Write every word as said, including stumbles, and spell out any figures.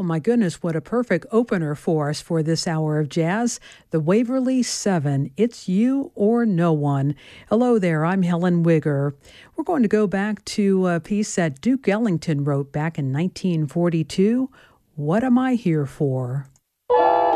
my goodness, what a perfect opener for us for this hour of jazz. The Waverly Seven, It's You or No One. Hello there, I'm Helen Wigger. We're going to go back to a piece that Duke Ellington wrote back in nineteen forty-two, What Am I Here For?